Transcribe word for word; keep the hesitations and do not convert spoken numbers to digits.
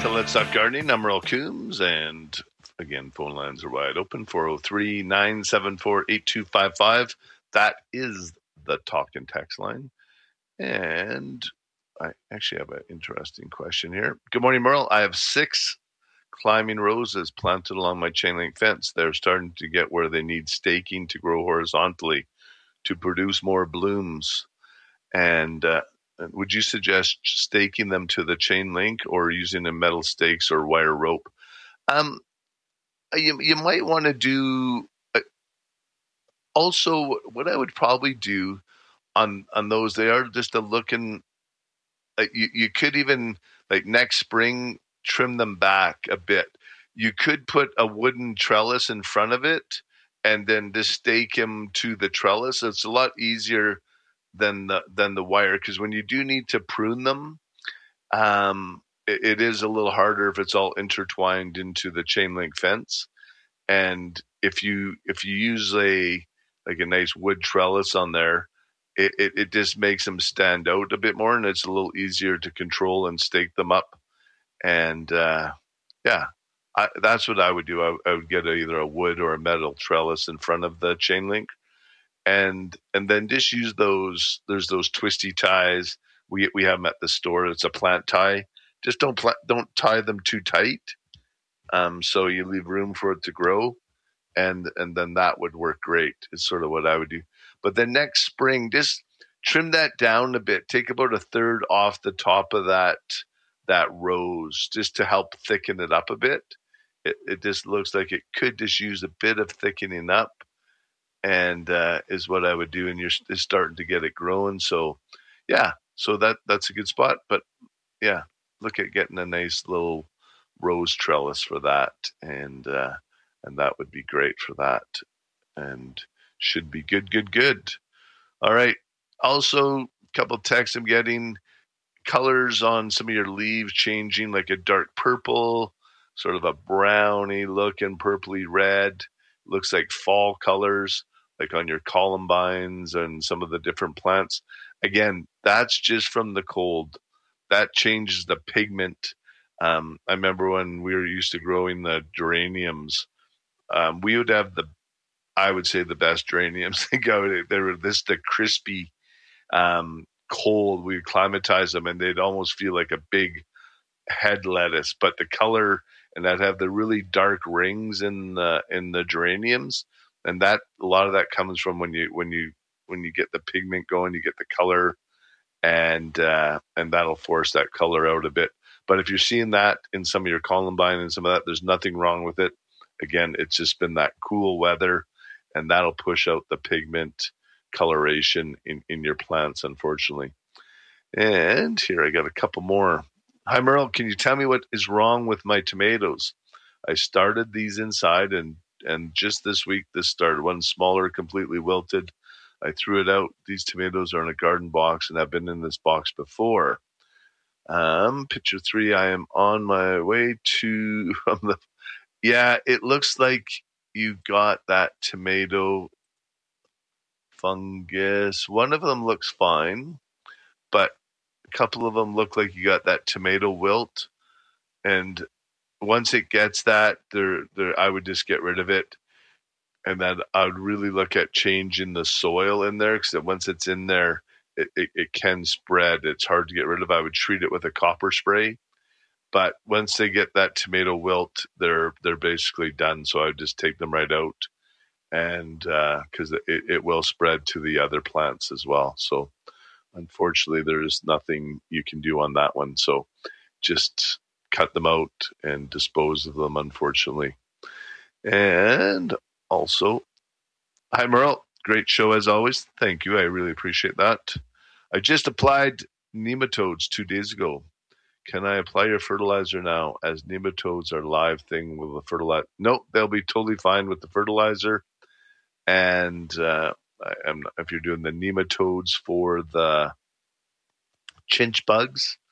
to Let's Talk Gardening. I'm Merle Coombs, and again, phone lines are wide open, four oh three, nine seven four, eight two five five. That is the talk and text line. And I actually have an interesting question here. Good morning, Merle. I have six climbing roses planted along my chain link fence. They're starting to get where they need staking to grow horizontally to produce more blooms. And uh, would you suggest staking them to the chain link or using a metal stakes or wire rope? Um, you, you might want to do uh, also what I would probably do on, on those, they are just a looking, like you, you could even like next spring, trim them back a bit. You could put a wooden trellis in front of it and then just stake him to the trellis. It's a lot easier than the than the wire, because when you do need to prune them, um, it, it is a little harder if it's all intertwined into the chain link fence. And if you if you use a like a nice wood trellis on there, it, it, it just makes them stand out a bit more, and it's a little easier to control and stake them up. And uh, yeah, I, that's what I would do. I, I would get a, either a wood or a metal trellis in front of the chain link. And and then just use those. There's those twisty ties. We we have them at the store. It's a plant tie. Just don't pla- don't tie them too tight. Um, so you leave room for it to grow, and and then that would work great. Is sort of what I would do. But then next spring, just trim that down a bit. Take about a third off the top of that that rose, just to help thicken it up a bit. It it just looks like it could just use a bit of thickening up. And uh, is what I would do, and you're starting to get it growing. So, yeah, so that that's a good spot. But yeah, look at getting a nice little rose trellis for that, and uh, and that would be great for that, and should be good, good, good. All right. Also, a couple texts I'm getting. Colors on some of your leaves changing, like a dark purple, sort of a browny looking, purpley red. Looks like fall colors, like on your columbines and some of the different plants. Again, that's just from the cold. That changes the pigment. Um, I remember when we were used to growing the geraniums, um, we would have the, I would say the best geraniums. They were this, the crispy, um, cold. We would climatize them and they'd almost feel like a big head lettuce, but the color, and that have the really dark rings in the in the geraniums, and that a lot of that comes from when you when you when you get the pigment going, you get the color, and uh, and that'll force that color out a bit. But if you're seeing that in some of your columbine and some of that, there's nothing wrong with it. Again, it's just been that cool weather, and that'll push out the pigment coloration in in your plants, unfortunately. And here I got a couple more. Hi, Merle. Can you tell me what is wrong with my tomatoes? I started these inside, and, and just this week, this started. One smaller, completely wilted. I threw it out. These tomatoes are in a garden box, and I've been in this box before. Um, picture three, I am on my way to... From the, yeah, it looks like you got that tomato fungus. One of them looks fine, but a couple of them look like you got that tomato wilt, and once it gets that, there, there, I would just get rid of it, and then I would really look at changing the soil in there, because once it's in there, it, it, it can spread. It's hard to get rid of. I would treat it with a copper spray, but once they get that tomato wilt, they're they're basically done. So I would just take them right out, and because uh, it, it will spread to the other plants as well. So unfortunately, there's nothing you can do on that one. So just cut them out and dispose of them, unfortunately. And also, hi, Merle. Great show as always. Thank you. I really appreciate that. I just applied nematodes two days ago. Can I apply your fertilizer now, as nematodes are live thing with the fertilizer? No, they'll be totally fine with the fertilizer. And uh, I am, if you're doing the nematodes for the chinch bugs,